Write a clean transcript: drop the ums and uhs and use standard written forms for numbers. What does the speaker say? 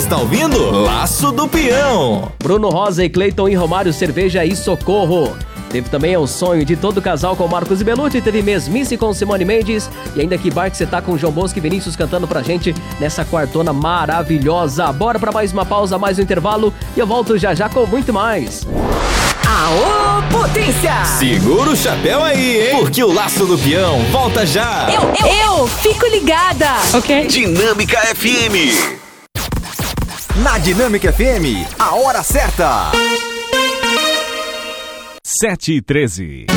está ouvindo Laço do Peão. Bruno Rosa e Cleiton e Romário, Cerveja e Socorro. Teve também O Sonho de Todo Casal com Marcos e Belucci. Teve Mesmice com Simone Mendes. E ainda Que Bar Que Você Tá com João Bosco e Vinícius cantando pra gente nessa quartona maravilhosa. Bora pra mais uma pausa, mais um intervalo. E eu volto já já com muito mais. Aô, potência! Segura o chapéu aí, hein? Porque o Laço do Peão volta já. Eu fico ligada. Ok. Dinâmica FM. Na Dinâmica FM, a hora certa. 7h13.